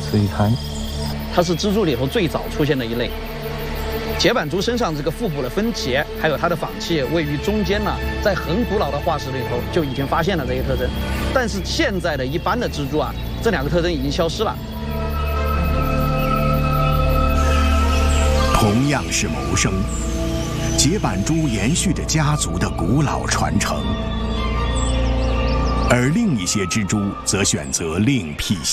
水潭， 它是蜘蛛里头最早出现的一类。节板蛛身上这个腹部的分节，还有它的仿器位于中间呢，在很古老的化石里头就已经发现了这些特征。但是现在的一般的蜘蛛啊，这两个特征已经消失了。 同样是谋生，节板蛛延续着家族的古老传承，而另一些蜘蛛则选择另辟